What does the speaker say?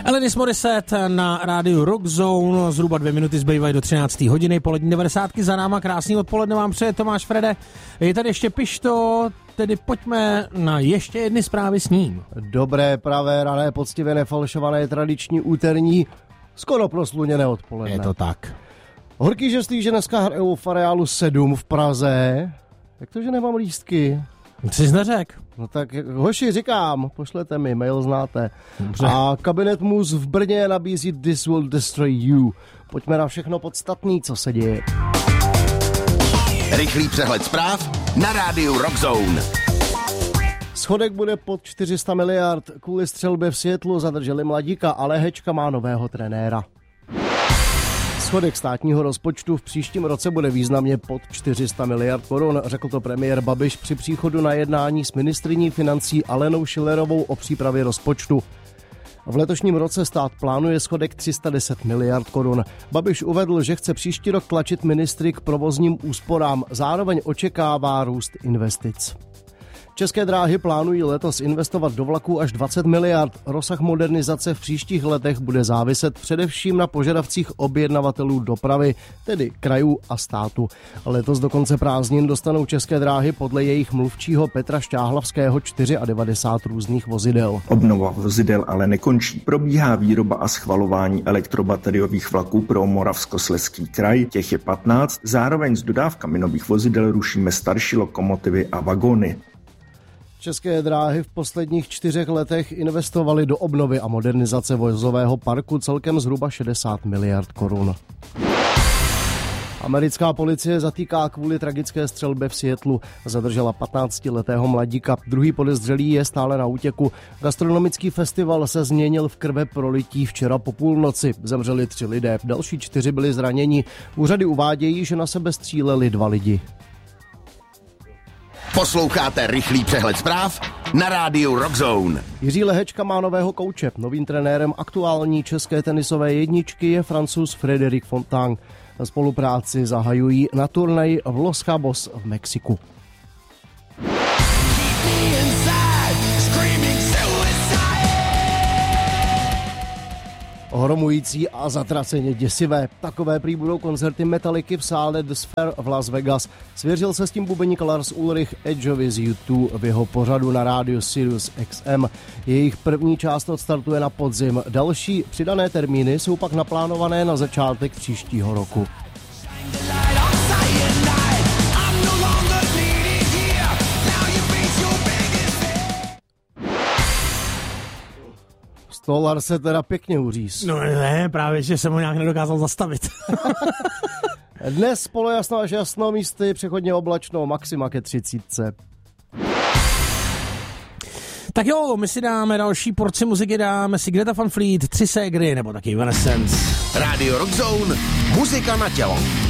Alanis Morissette na rádiu Rock Zone, zhruba 2 minuty zbývají do 13. hodiny, polední 90. za náma, krásný odpoledne vám přeje Tomáš Frede. Je tady ještě Pišto, tedy pojďme na ještě jedny zprávy s ním. Dobré, pravé, rané, poctivě nefalšované, tradiční úterní, skoro prosluněné odpoledne. Je to tak. Horký žestý, že dneska hrajou v areálu 7 v Praze. Jak to, že nemám lístky? Jsi neřek. No tak hoši, říkám, pošlete mi, mail znáte. Dobře. A kabinet Mus v Brně nabízí This Will Destroy You. Pojďme na všechno podstatný, co se děje. Rychlý přehled zpráv na rádiu Rock Zone. Schodek bude pod 400 miliard. Kvůli střelbě v Seattlu zadrželi mladíka, ale Hečka má nového trenéra. Schodek státního rozpočtu v příštím roce bude významně pod 400 miliard korun, řekl to premiér Babiš při příchodu na jednání s ministryní financí Alenou Schillerovou o přípravě rozpočtu. V letošním roce stát plánuje schodek 310 miliard korun. Babiš uvedl, že chce příští rok tlačit ministry k provozním úsporám, zároveň očekává růst investic. České dráhy plánují letos investovat do vlaků až 20 miliard. Rozsah modernizace v příštích letech bude záviset především na požadavcích objednavatelů dopravy, tedy krajů a státu. Letos do konce prázdnin dostanou České dráhy podle jejich mluvčího Petra Šťáhlavského 94 různých vozidel. Obnova vozidel ale nekončí. Probíhá výroba a schvalování elektrobateriových vlaků pro Moravskoslezský kraj, těch je 15. Zároveň s dodávkami nových vozidel rušíme starší lokomotivy a vagóny. České dráhy v posledních 4 letech investovaly do obnovy a modernizace vozového parku celkem zhruba 60 miliard korun. Americká policie zatýká kvůli tragické střelbě v Seattlu. Zadržela 15letého mladíka. Druhý podezřelý je stále na útěku. Gastronomický festival se změnil v krveprolití včera po půlnoci. Zemřeli 3 lidé, další 4 byli zraněni. Úřady uvádějí, že na sebe stříleli 2 lidi. Posloucháte rychlý přehled zpráv na rádiu Rock Zone. Jiří Lehečka má nového kouče. Novým trenérem aktuální české tenisové jedničky je Francouz Frédéric Fontaine. Spolupráci zahajují na turnaji v Los Cabos v Mexiku. Ohromující a zatraceně děsivé. Takové prý budou koncerty Metallicy v sále The Sphere v Las Vegas. Svěřil se s tím bubeník Lars Ulrich Edgeovi z U2 v jeho pořadu na rádiu Sirius XM. Jejich první část odstartuje na podzim. Další přidané termíny jsou pak naplánované na začátek příštího roku. Stolar se teda pěkně uříz. No ne, právě, že jsem ho nějak nedokázal zastavit. Dnes polojasno až jasno, místy přechodně oblačno, maxima ke 30. Tak jo, my si dáme další porci muziky, dáme si Greta Van Fleet, 3 ségry nebo taky Evanescence. Rádio Rock Zone, muzika na tělo.